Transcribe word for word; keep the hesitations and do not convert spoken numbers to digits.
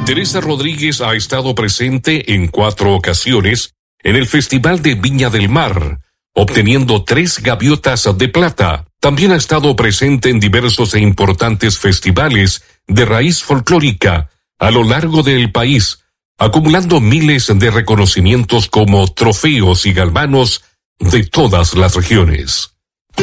Teresa Rodríguez ha estado presente en cuatro ocasiones en el Festival de Viña del Mar, obteniendo tres gaviotas de plata. También ha estado presente en diversos e importantes festivales de raíz folclórica a lo largo del país, acumulando miles de reconocimientos como trofeos y galvanos de todas las regiones.